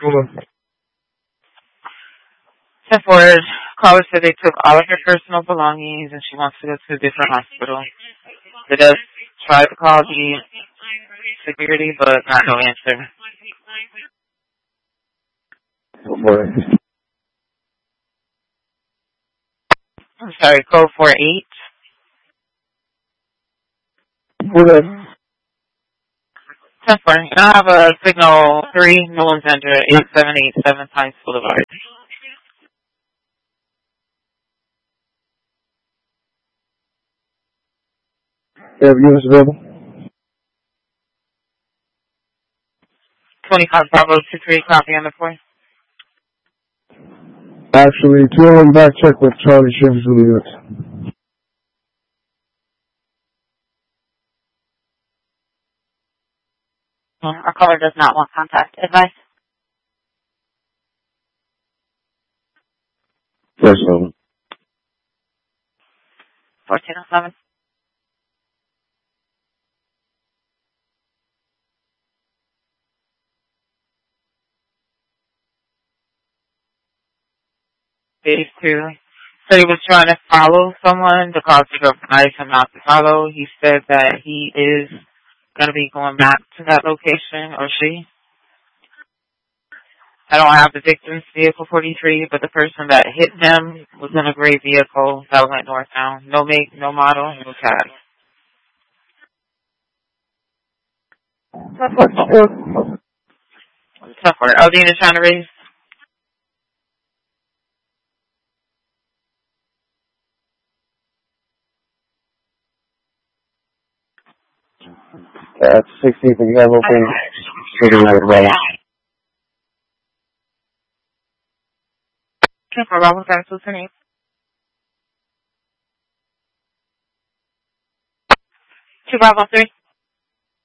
Hold on. 10 forward. Caller said they took all of her personal belongings and she wants to go to a different hospital. The desk tried to call the security, but got no answer. Oh, boy. I'm sorry, code 48. Hold on. 10 forward. I have a signal 3, no one's under 8787 Pines Boulevard. You have units available? 25 Bravo 23, copy on the point. Actually, 201 back check with Charlie Shivers in the unit. Our caller does not want contact. Advice? Yes, over. 1407. Phase 2. So he was trying to follow someone. The call taker advised him not to follow. He said that he is going to be going back to that location, or she. I don't have the victim's vehicle 43, but the person that hit him was in a gray vehicle that went northbound. No make, no model, no tag. Tough word. Aldina trying to raise. That's 16th and you have open. Sitting over right now. Tough word. What was that? What's her name? 2 Bravo 3.